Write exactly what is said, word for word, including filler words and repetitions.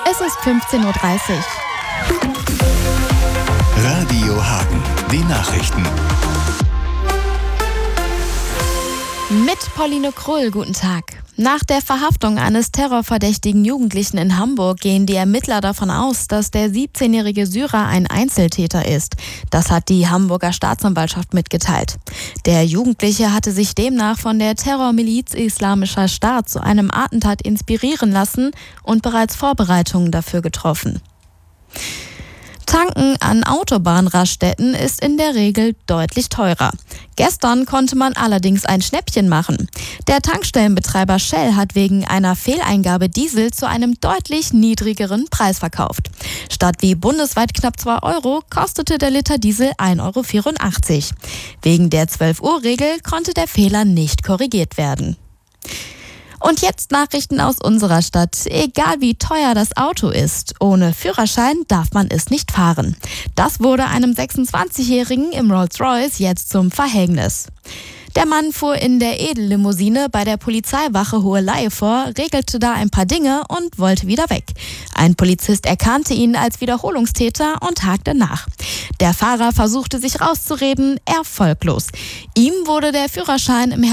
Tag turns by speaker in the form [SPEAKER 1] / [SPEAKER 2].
[SPEAKER 1] Es ist fünfzehn Uhr dreißig.
[SPEAKER 2] Radio Hagen, die Nachrichten.
[SPEAKER 1] Mit Pauline Krull, guten Tag. Nach der Verhaftung eines terrorverdächtigen Jugendlichen in Hamburg gehen die Ermittler davon aus, dass der siebzehnjährige Syrer ein Einzeltäter ist. Das hat die Hamburger Staatsanwaltschaft mitgeteilt. Der Jugendliche hatte sich demnach von der Terrormiliz Islamischer Staat zu einem Attentat inspirieren lassen und bereits Vorbereitungen dafür getroffen. Tanken an Autobahnraststätten ist in der Regel deutlich teurer. Gestern konnte man allerdings ein Schnäppchen machen. Der Tankstellenbetreiber Shell hat wegen einer Fehleingabe Diesel zu einem deutlich niedrigeren Preis verkauft. Statt wie bundesweit knapp zwei Euro kostete der Liter Diesel ein Euro vierundachtzig. Wegen der zwölf-Uhr-Regel konnte der Fehler nicht korrigiert werden. Und jetzt Nachrichten aus unserer Stadt. Egal wie teuer das Auto ist, ohne Führerschein darf man es nicht fahren. Das wurde einem sechsundzwanzigjährigen im Rolls-Royce jetzt zum Verhängnis. Der Mann fuhr in der Edellimousine bei der Polizeiwache Hohelei vor, regelte da ein paar Dinge und wollte wieder weg. Ein Polizist erkannte ihn als Wiederholungstäter und hakte nach. Der Fahrer versuchte sich rauszureden, erfolglos. Ihm wurde der Führerschein im